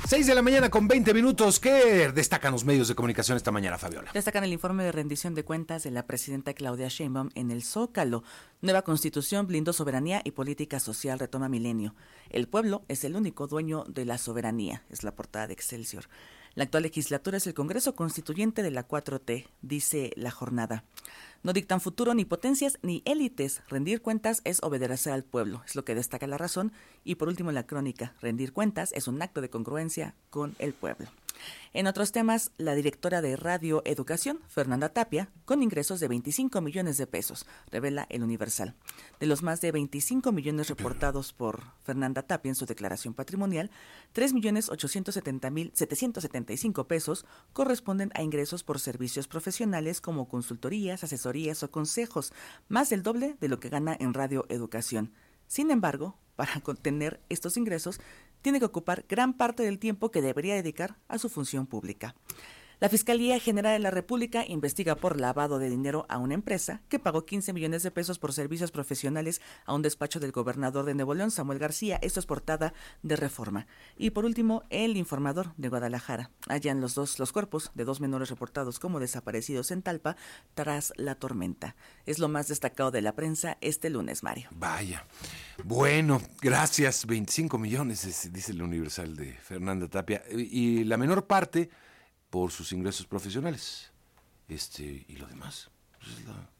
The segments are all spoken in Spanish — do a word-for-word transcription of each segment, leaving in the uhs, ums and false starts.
seis de la mañana con veinte minutos. ¿Qué destacan los medios de comunicación esta mañana, Fabiola? Destacan el informe de rendición de cuentas de la presidenta Claudia Sheinbaum en el Zócalo. Nueva constitución blindó soberanía y política social, retoma Milenio. El pueblo es el único dueño de la soberanía, es la portada de Excelsior. La actual legislatura es el Congreso Constituyente de la cuatro T, dice La Jornada. No dictan futuro ni potencias ni élites. Rendir cuentas es obedecer al pueblo, es lo que destaca La Razón. Y por último, en la crónica, rendir cuentas es un acto de congruencia con el pueblo. En otros temas, la directora de Radio Educación, Fernanda Tapia, con ingresos de veinticinco millones de pesos, revela El Universal. De los más de veinticinco millones reportados por Fernanda Tapia en su declaración patrimonial, tres millones ochocientos setenta mil setecientos setenta y cinco pesos corresponden a ingresos por servicios profesionales como consultorías, asesorías o consejos, más del doble de lo que gana en Radio Educación. Sin embargo, para contener estos ingresos, tiene que ocupar gran parte del tiempo que debería dedicar a su función pública. La Fiscalía General de la República investiga por lavado de dinero a una empresa que pagó quince millones de pesos por servicios profesionales a un despacho del gobernador de Nuevo León, Samuel García. Esto es portada de Reforma. Y por último, El Informador de Guadalajara. Hallan los dos los cuerpos de dos menores reportados como desaparecidos en Talpa tras la tormenta. Es lo más destacado de la prensa este lunes, Mario. Vaya. Bueno, gracias. veinticinco millones, dice el Universal de Fernanda Tapia. Y la menor parte por sus ingresos profesionales. Este, y lo demás, pues es la,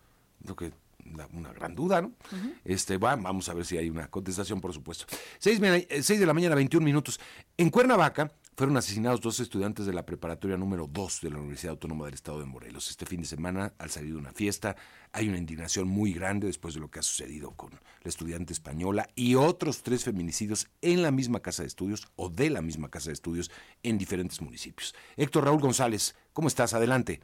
lo que, la, una gran duda, ¿no? Uh-huh. Este, va, vamos a ver si hay una contestación, por supuesto. Seis, seis de la mañana, veintiún minutos. En Cuernavaca fueron asesinados dos estudiantes de la preparatoria número dos de la Universidad Autónoma del Estado de Morelos. Este fin de semana, al salir de una fiesta, hay una indignación muy grande después de lo que ha sucedido con la estudiante española y otros tres feminicidios en la misma casa de estudios o de la misma casa de estudios en diferentes municipios. Héctor Raúl González, ¿cómo estás? Adelante.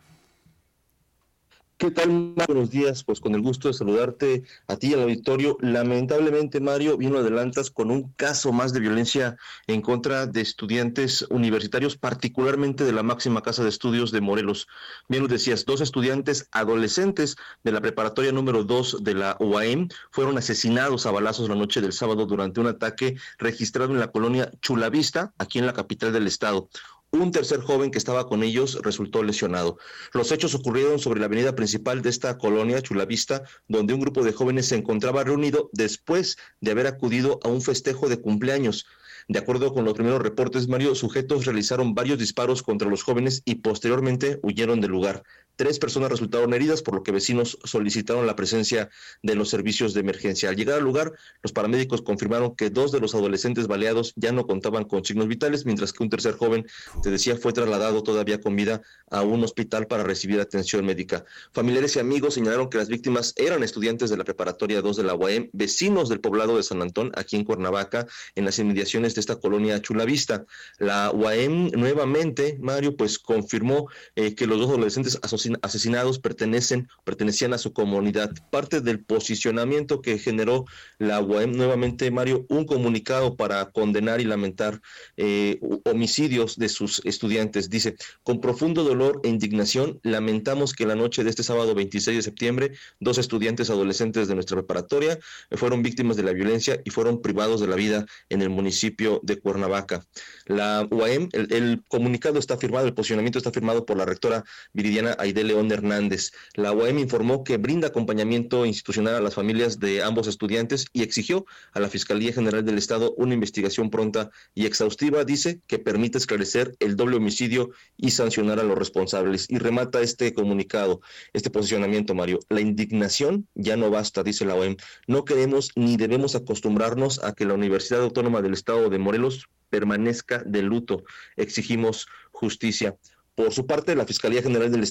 ¿Qué tal? Buenos días, pues con el gusto de saludarte a ti y al auditorio. Lamentablemente, Mario, bien lo adelantas con un caso más de violencia en contra de estudiantes universitarios, particularmente de la máxima casa de estudios de Morelos. Bien lo decías, dos estudiantes adolescentes de la preparatoria número dos de la U A M fueron asesinados a balazos la noche del sábado durante un ataque registrado en la colonia Chulavista, aquí en la capital del estado. Un tercer joven que estaba con ellos resultó lesionado. Los hechos ocurrieron sobre la avenida principal de esta colonia, Chulavista, donde un grupo de jóvenes se encontraba reunido después de haber acudido a un festejo de cumpleaños. De acuerdo con los primeros reportes, Mario, sujetos realizaron varios disparos contra los jóvenes y posteriormente huyeron del lugar. Tres personas resultaron heridas, por lo que vecinos solicitaron la presencia de los servicios de emergencia. Al llegar al lugar, los paramédicos confirmaron que dos de los adolescentes baleados ya no contaban con signos vitales, mientras que un tercer joven, te decía, fue trasladado todavía con vida a un hospital para recibir atención médica. Familiares y amigos señalaron que las víctimas eran estudiantes de la preparatoria dos de la U A M, vecinos del poblado de San Antón, aquí en Cuernavaca, en las inmediaciones de esta colonia Chulavista. La U A M nuevamente, Mario, pues confirmó eh, que los dos adolescentes asociados asesinados pertenecen, pertenecían a su comunidad. Parte del posicionamiento que generó la U A M, nuevamente, Mario, un comunicado para condenar y lamentar eh, homicidios de sus estudiantes. Dice: con profundo dolor e indignación, lamentamos que la noche de este sábado veintiséis de septiembre, dos estudiantes adolescentes de nuestra preparatoria fueron víctimas de la violencia y fueron privados de la vida en el municipio de Cuernavaca. La U A M, el, el comunicado está firmado, el posicionamiento está firmado por la rectora Viridiana Aide León Hernández. La U A M informó que brinda acompañamiento institucional a las familias de ambos estudiantes y exigió a la Fiscalía General del Estado una investigación pronta y exhaustiva, dice, que permita esclarecer el doble homicidio y sancionar a los responsables. Y remata este comunicado, este posicionamiento, Mario: la indignación ya no basta, dice la U A M. No queremos ni debemos acostumbrarnos a que la Universidad Autónoma del Estado de Morelos permanezca de luto. Exigimos justicia. Por su parte, la Fiscalía General del